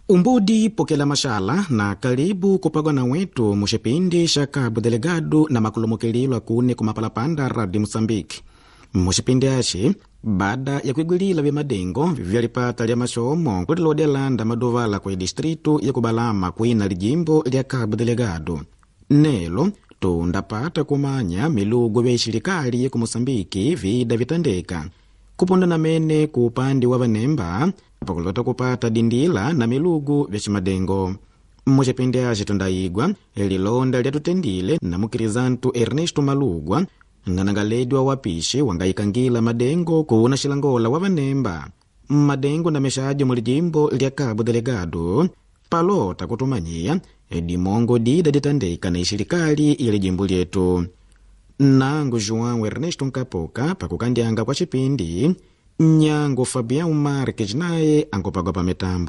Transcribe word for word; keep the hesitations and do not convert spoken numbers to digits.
Umbudi pokela mashala na karibu kupagwa na wetu mushipindi sha Cabo Delegado na makulumukililwa kune kumapalapanda radi Mozambique. Mushipindi ashi, baada ya kuigwilila vya madengo vyalipata lya mashomo kutilodela nda madovala kwa distritu ya kubalama kuina lijimbo lya Cabo Delegado. Nelo, tundapata kumanya milugu vya ishirikali ya Mozambique vida vitandeka. Kuponda na mene kupandi wa vanemba, pakulota kupata dindila na milugu vya chimadengo. Mushipindi ashi tundaigwa, elilonda lya tutendile na mukirizantu Ernesto Malugwa, nanangaledi wa wapishi wangaikangila madengo kuuna shilangola wa vanemba. Madengo na meshaji mulijimbo lya Cabo Delegado, palota kutumanyia, edi mongo dida ditandeka na ishirikali ili jimbo lietu. Nangu João Ernesto Nkapoka pakukandianga kwa chipindi, nyango Fabião Marques naye ankopagwa pa mitambo.